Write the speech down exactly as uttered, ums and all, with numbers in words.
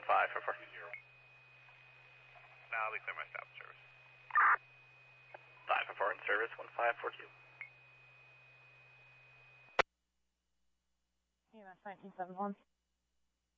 five four four. Now I'll be clear my stop service. five four four in service, one five four two. E M S nineteen seven one.